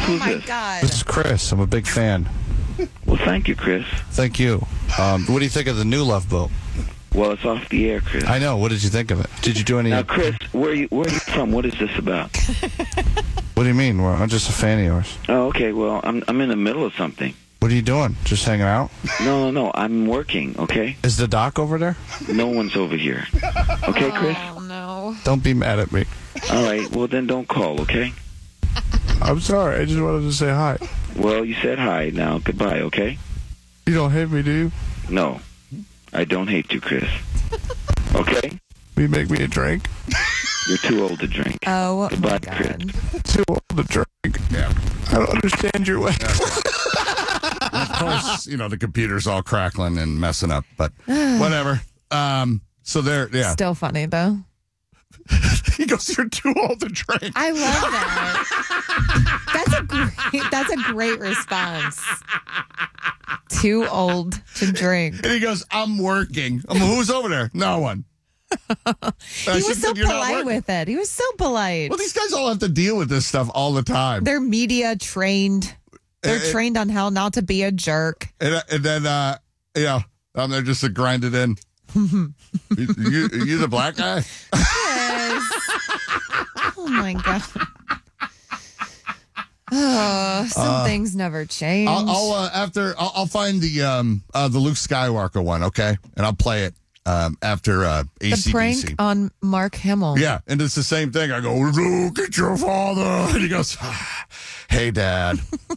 my this? God. This is Chris. I'm a big fan. Well, thank you, Chris. Thank you. What do you think of the new Love Boat? Well, it's off the air, Chris. I know. What did you think of it? Did you do any? Now, Chris, where are you from? What is this about? What do you mean? I'm just a fan of yours. Oh, okay. Well, I'm in the middle of something. What are you doing? Just hanging out? No. I'm working, okay? Is the doc over there? No one's over here. Okay, Chris? Oh, no. Don't be mad at me. All right. Well, then don't call, okay? I'm sorry. I just wanted to say hi. Well, you said hi. Now, goodbye, okay? You don't hate me, do you? No. I don't hate you, Chris. Okay? Will you make me a drink? You're too old to drink. Oh, Goodbye, my Chris. God. Too old to drink. Yeah. I don't understand your way. And of course, the computer's all crackling and messing up, but whatever. So there, yeah. Still funny, though. He goes, "You're too old to drink." I love that. That's a great response. Too old to drink. And he goes, "I'm working." Who's over there? No one. He was so polite with it. He was so polite. Well, these guys all have to deal with this stuff all the time. They're media trained. They're trained on how not to be a jerk. And then, they're just to grind it in. you the black guy? Yes. Oh my God. Oh, some things never change. I'll find the Luke Skywalker one, okay, and I'll play it after ACDC. The prank on Mark Hamill. Yeah, and it's the same thing. I go, "Look at your father," and he goes, "Hey, Dad."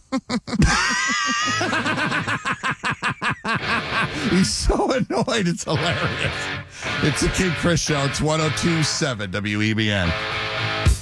He's so annoyed. It's hilarious. It's the Kid Chris Show. It's 102.7 WEBN.